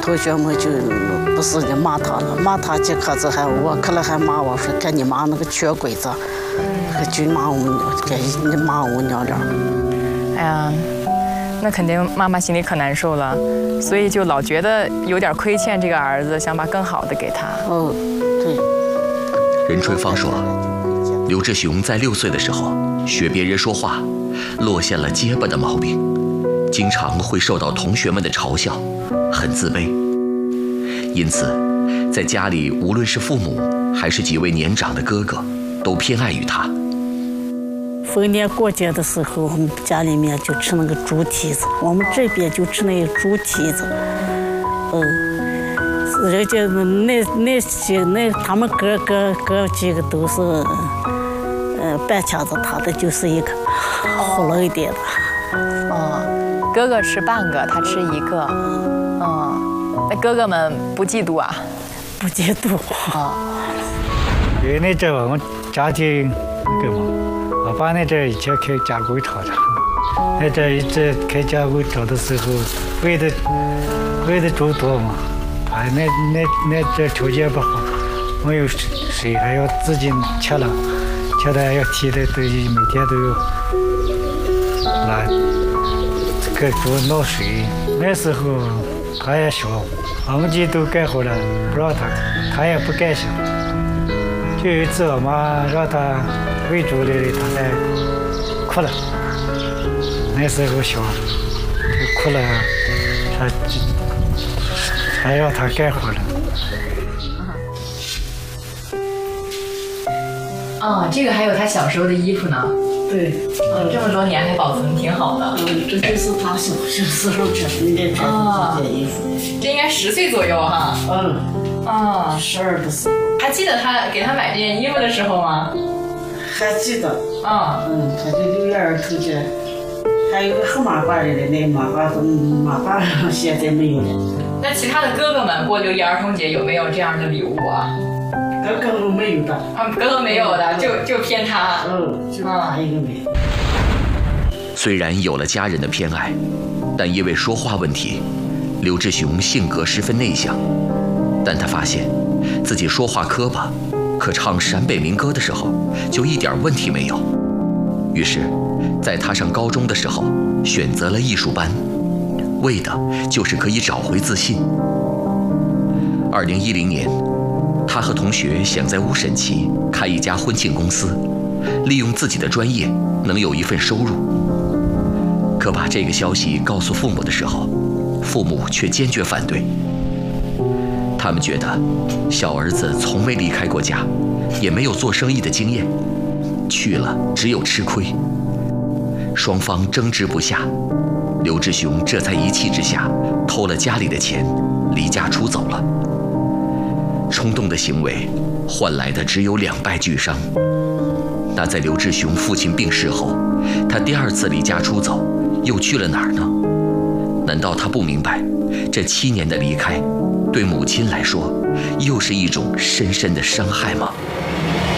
同学们就不是就骂他了，骂他几下子还我可能还骂我说跟你妈那个缺鬼子，就骂我给你骂我娘俩。 哎呀，那肯定妈妈心里可难受了，所以就老觉得有点亏欠这个儿子，想把更好的给他。 对。 任春芳说，刘志雄在6岁的时候学别人说话，落下了结巴的毛病，经常会受到同学们的嘲笑，很自卑。因此，在家里无论是父母还是几位年长的哥哥，都偏爱于他。 逢年过节的时候，我们家里面就吃那个猪蹄子，我们这边就吃那个猪蹄子。人家那他们哥几个都是，半腔子，他的就是一个糊了一点的。 哥哥吃半个，他吃一个。那哥哥们不嫉妒啊？ 不嫉妒因为那阵我们家庭那个嘛，我爸那阵以前开加工厂的，那阵一直开加工厂的时候，喂的猪多嘛，那这条件不好，没有水还要自己吃了还要提的东西，每天都要拿这个猪闹水。那时候他也小，我们家都干活了，不让他也不干心。就有一次我妈让他喂猪来了，他才哭了。那时候小，就哭了，还让他干活了。 这个还有他小时候的衣服呢。 对， 这么多年还保存挺好的。 这就是他小时候穿的这件衣服。 这应该10岁左右哈。 12的时候。 还记得他给他买这件衣服的时候吗？ 还记得。他就6月儿童节，还有个号码挂的那马褂现在没有了。 那其他的哥哥们过6一儿童节有没有这样的礼物啊？ 哥哥没有的。 哥哥没有的，就偏他。 就他一个没有。 虽然有了家人的偏爱，但因为说话问题，刘志雄性格十分内向。但他发现自己说话磕巴，可唱陕北民歌的时候就一点问题没有。于是，在他上高中的时候，选择了艺术班，为的就是可以找回自信。2010年，他和同学想在乌沈旗开一家婚庆公司，利用自己的专业能有一份收入。可把这个消息告诉父母的时候，父母却坚决反对。他们觉得小儿子从未离开过家，也没有做生意的经验，去了只有吃亏。双方争执不下，刘志雄这才一气之下偷了家里的钱，离家出走了。冲动的行为换来的只有2败俱伤。那在刘志雄父亲病逝后，他第2次离家出走，又去了哪儿呢？难道他不明白，这7年的离开，对母亲来说，又是一种深深的伤害吗？